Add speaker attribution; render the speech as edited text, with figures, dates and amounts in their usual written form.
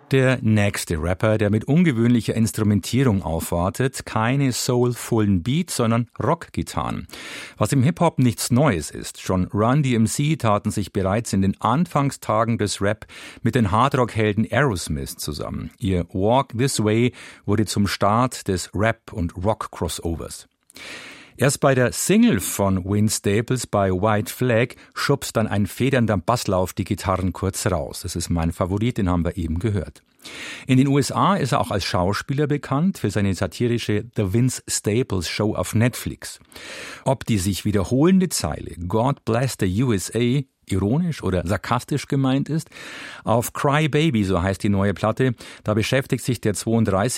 Speaker 1: Der nächste Rapper, der mit ungewöhnlicher Instrumentierung aufwartet, keine soulvollen Beats, sondern Rockgitarren. Was im Hip-Hop nichts Neues ist. Schon Run DMC taten sich bereits in den Anfangstagen des Rap mit den Hardrock-Helden Aerosmith zusammen. Ihr Walk This Way wurde zum Start des Rap- und Rock-Crossovers. Erst bei der Single von Vince Staples bei White Flag schubst dann ein federnder Basslauf die Gitarren kurz raus. Das ist mein Favorit, den haben wir eben gehört. In den USA ist er auch als Schauspieler bekannt für seine satirische The Vince Staples Show auf Netflix. Ob die sich wiederholende Zeile God Bless the USA ironisch oder sarkastisch gemeint ist? Auf Cry Baby, so heißt die neue Platte, da beschäftigt sich der 32